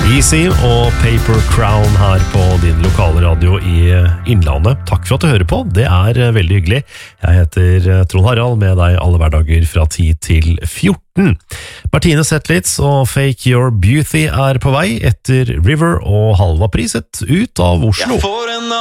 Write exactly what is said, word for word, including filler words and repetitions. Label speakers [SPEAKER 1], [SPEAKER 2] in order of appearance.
[SPEAKER 1] Easy og Paper Crown her på din lokale radio i Innlandet. Takk for at du hører på, det er veldig hyggelig. Jeg heter Trond Harald, med deg alle hverdager fra ti til fjorten. Martine Zetlitz og Fake Your Beauty er på vei etter River og Halva priset ut av Oslo.